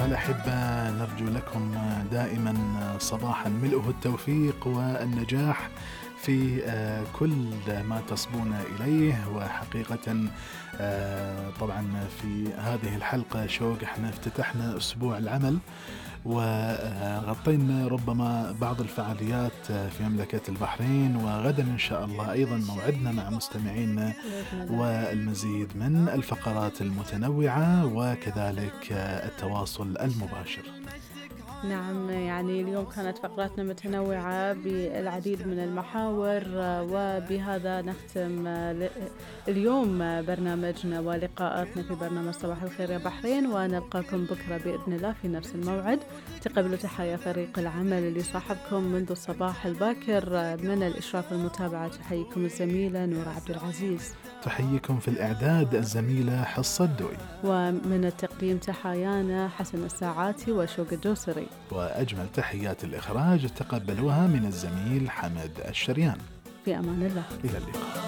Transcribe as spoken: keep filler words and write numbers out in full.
الأحبة، نرجو لكم دائما صباحا ملؤه التوفيق والنجاح في كل ما تصبون إليه. وحقيقة طبعا في هذه الحلقة شوق احنا افتتحنا أسبوع العمل وغطينا ربما بعض الفعاليات في مملكة البحرين، وغدا إن شاء الله أيضا موعدنا مع مستمعينا والمزيد من الفقرات المتنوعة وكذلك التواصل المباشر. نعم، يعني اليوم كانت فقراتنا متنوعة بالعديد من المحاور، وبهذا نختم اليوم برنامجنا ولقاءاتنا في برنامج صباح الخير يا بحرين، ونلقاكم بكرة بإذن الله في نفس الموعد. تقبلوا تحية فريق العمل اللي صاحبكم منذ الصباح الباكر. من الإشراف والمتابعة تحييكم الزميلة نور عبد العزيز، تحييكم في الإعداد الزميلة حصة الدوي، ومن التقديم تحايانا حسن الساعاتي وشوق الجوسري، وأجمل تحيات الإخراج تقبلوها من الزميل حمد الشريان. في أمان الله، إلى اللقاء.